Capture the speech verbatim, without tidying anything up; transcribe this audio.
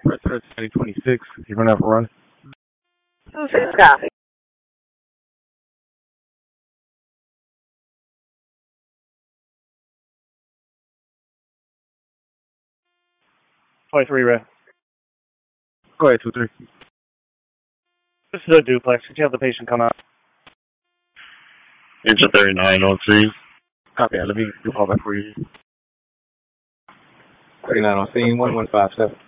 Press thirty twenty-six. You're going to have a run. two six copy. twenty-three, Ray. Go ahead, two three. This is a duplex. Could you have the patient come out? Engine thirty-nine on scene. Copy that. Let me do a call back for you. thirty-nine on scene, one one five seven.